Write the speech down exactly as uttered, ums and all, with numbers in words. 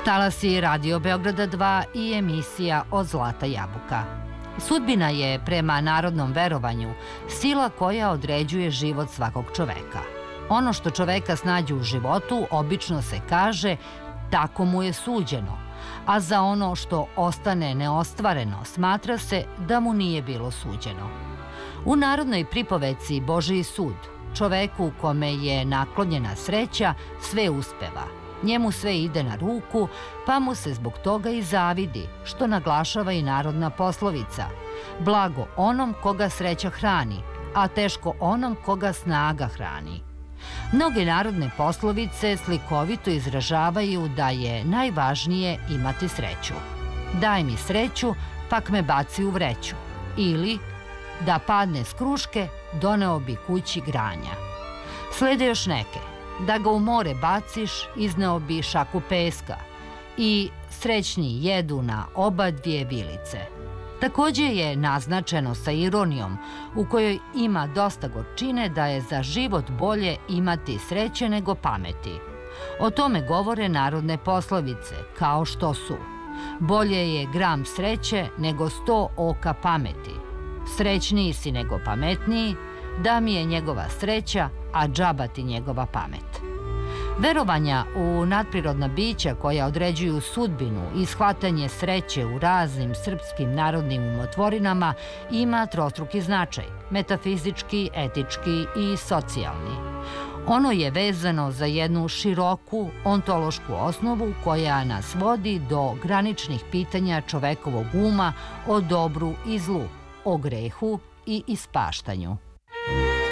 Talasi Radio Beograda dva i emisija Od zlata jabuka. Sudbina je, prema narodnom verovanju, sila koja određuje život svakog čoveka. Ono što čoveka snađe u životu obično se kaže tako mu je suđeno, a za ono što ostane neostvareno smatra se da mu nije bilo suđeno. U narodnoj pripoveci Božiji sud, čoveku kome je naklonjena sreća sve uspeva. Njemu sve ide na ruku, pa mu se zbog toga i zavidi, što naglašava i narodna poslovica. Blago onom koga sreća hrani, a teško onom koga snaga hrani. Mnoge narodne poslovice slikovito izražavaju da je najvažnije imati sreću. Daj mi sreću, pak me baci u vreću. Ili, da padne s kruške, doneo bi kući granja. Slede još neke. Da ga u more baciš, izneo bi šaku peska. I srećni jedu na oba dvije vilice. Takođe je naznačeno sa ironijom, u kojoj ima dosta gorčine, da je za život bolje imati sreće nego pameti. O tome govore narodne poslovice, kao što su: bolje je gram sreće nego sto oka pameti. Srećniji si nego pametniji, da mi je njegova sreća, a džaba ti njegova pamet. Verovanja u nadprirodna bića koja određuju sudbinu i shvatanje sreće u raznim srpskim narodnim umotvorinama ima trostruki značaj, metafizički, etički i socijalni. Ono je vezano za jednu široku ontološku osnovu koja nas vodi do graničnih pitanja čovekovog uma o dobru i zlu, o grehu i ispaštanju.